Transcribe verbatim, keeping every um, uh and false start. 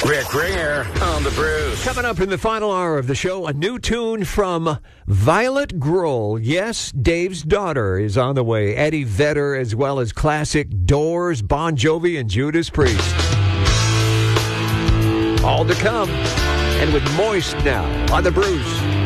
Rick Ringer on the Bruce. Coming up in the final hour of the show, a new tune from Violet Grohl. Yes, Dave's daughter is on the way. Eddie Vedder, as well as classic Doors, Bon Jovi, and Judas Priest. All to come. And with Moist now on the Bruce.